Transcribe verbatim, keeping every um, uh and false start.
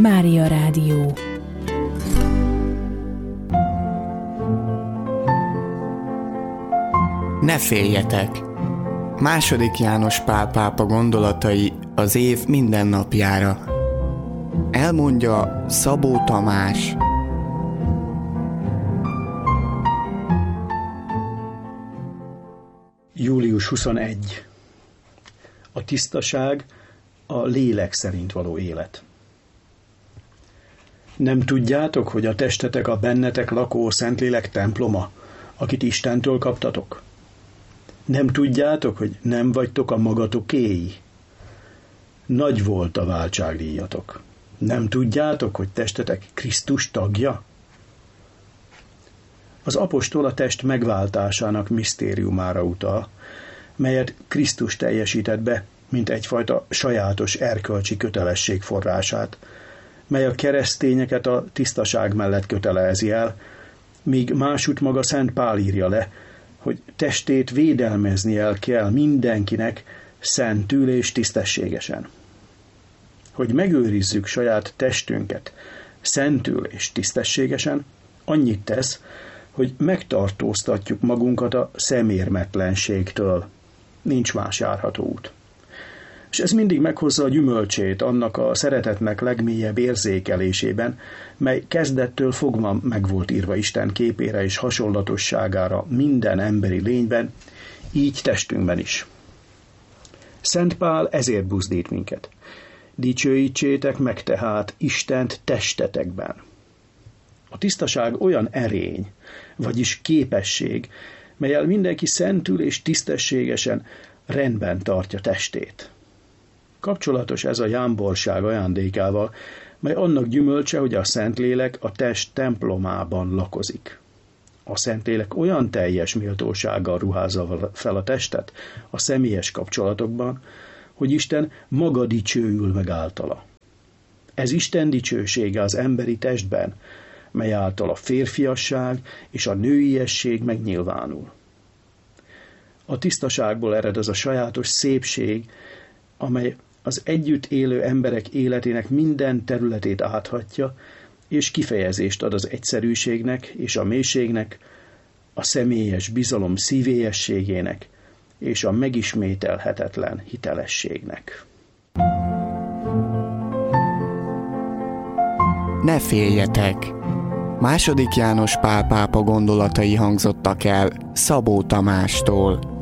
Mária Rádió. Ne féljetek! Második János Pál pápa gondolatai az év minden napjára. Elmondja Szabó Tamás. július huszonegy. A tisztaság a lélek szerint való élet. Nem tudjátok, hogy a testetek a bennetek lakó Szentlélek temploma, akit Istentől kaptatok? Nem tudjátok, hogy nem vagytok a magatokéi? Nagy volt a váltságdíjatok. Nem tudjátok, hogy testetek Krisztus tagja? Az apostol a test megváltásának misztériumára utal, melyet Krisztus teljesített be, mint egyfajta sajátos erkölcsi kötelesség forrását, mely a keresztényeket a tisztaság mellett kötelezi el, míg másút maga Szent Pál írja le, hogy testét védelmeznie kell mindenkinek szentül és tisztességesen. Hogy megőrizzük saját testünket szentül és tisztességesen, annyit tesz, hogy megtartóztatjuk magunkat a szemérmetlenségtől. Nincs más járható út. És ez mindig meghozza a gyümölcsét annak a szeretetnek legmélyebb érzékelésében, mely kezdettől fogva meg volt írva Isten képére és hasonlatosságára minden emberi lényben, így testünkben is. Szent Pál ezért buzdít minket. Dicsőítsétek meg tehát Istent testetekben. A tisztaság olyan erény, vagyis képesség, mellyel mindenki szentül és tisztességesen rendben tartja testét. Kapcsolatos ez a jámborság ajándékával, mely annak gyümölcse, hogy a Szentlélek a test templomában lakozik. A Szentlélek olyan teljes méltósággal ruházza fel a testet a személyes kapcsolatokban, hogy Isten maga dicsőül meg általa. Ez Isten dicsősége az emberi testben, mely által a férfiasság és a nőiesség megnyilvánul. A tisztaságból ered az a sajátos szépség, amely az együtt élő emberek életének minden területét áthatja, és kifejezést ad az egyszerűségnek és a mélységnek, a személyes bizalom szívélyességének és a megismételhetetlen hitelességnek. Ne féljetek! Második János Pál pápa gondolatai hangzottak el Szabó Tamástól.